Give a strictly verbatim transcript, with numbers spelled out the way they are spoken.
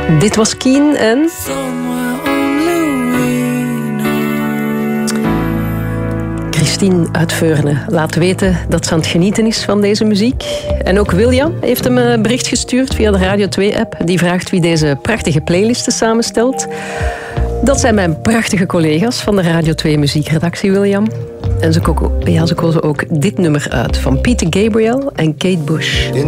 Dit was Keen en... Christine uit Veurne laat weten dat ze aan het genieten is van deze muziek. En ook William heeft hem een bericht gestuurd via de Radio twee-app. Die vraagt wie deze prachtige playlisten samenstelt. Dat zijn mijn prachtige collega's van de Radio twee muziekredactie, William. En ze, ko- ja, ze kozen ook dit nummer uit van Peter Gabriel en Kate Bush.